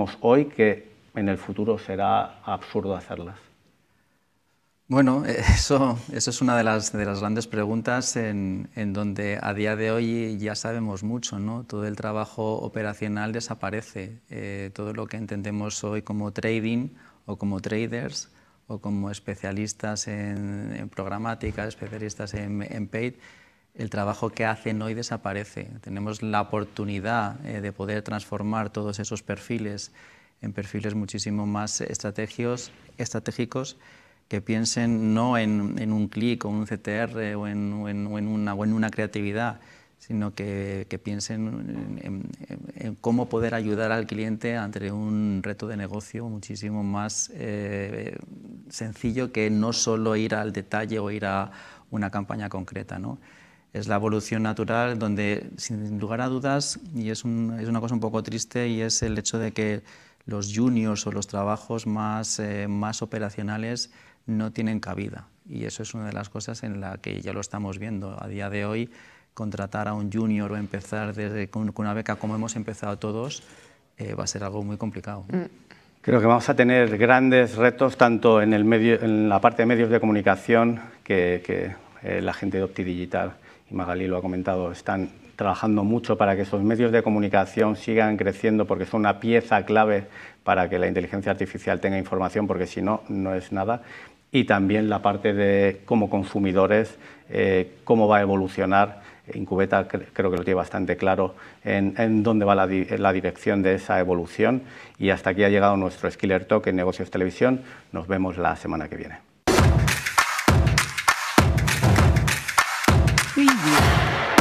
hacemos hoy que en el futuro será absurdo hacerlas? Bueno, eso es una de las grandes preguntas en donde a día de hoy ya sabemos mucho, ¿no? Todo el trabajo operacional desaparece. Todo lo que entendemos hoy como trading o como traders o como especialistas en programática, especialistas en paid, el trabajo que hacen hoy desaparece. Tenemos la oportunidad de poder transformar todos esos perfiles en perfiles muchísimo más estratégicos, que piensen no en un clic o un CTR o en una creatividad, sino que piensen en cómo poder ayudar al cliente ante un reto de negocio muchísimo más sencillo que no solo ir al detalle o ir a una campaña concreta, ¿no? Es la evolución natural donde, sin lugar a dudas, y es una cosa un poco triste, y es el hecho de que los juniors o los trabajos más operacionales no tienen cabida. Y eso es una de las cosas en la que ya lo estamos viendo. A día de hoy, contratar a un junior o empezar con una beca como hemos empezado todos va a ser algo muy complicado. Creo que vamos a tener grandes retos tanto en la parte de medios de comunicación que la gente de Opti Digital, y Magali lo ha comentado, están trabajando mucho para que esos medios de comunicación sigan creciendo, porque son una pieza clave para que la inteligencia artificial tenga información, porque si no, no es nada. Y también la parte de, como consumidores, cómo va a evolucionar. Incubeta creo que lo tiene bastante claro en dónde va la dirección de esa evolución. Y hasta aquí ha llegado nuestro Skiller Talk en Negocios Televisión. Nos vemos la semana que viene.